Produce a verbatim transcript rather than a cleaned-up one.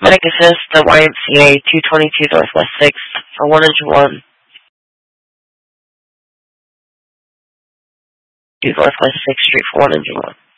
Medic Assist, the Y M C A, two twenty-two Northwest sixth, for one engine one. two Northwest sixth Street for one engine one.